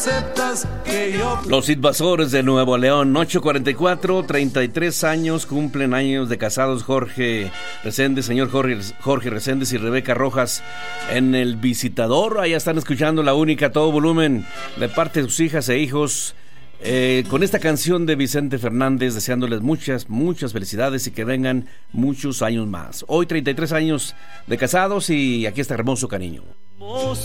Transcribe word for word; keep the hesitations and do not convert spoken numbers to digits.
Los invasores de Nuevo León, ocho cuarenta y cuatro, treinta y tres años, cumplen años de casados Jorge Reséndez, señor Jorge, Jorge Reséndez y Rebeca Rojas en El Visitador. Allá están escuchando La Única a todo volumen de parte de sus hijas e hijos. Eh, con esta canción de Vicente Fernández, deseándoles muchas, muchas felicidades y que vengan muchos años más. Hoy treinta y tres años de casados y aquí está hermoso cariño.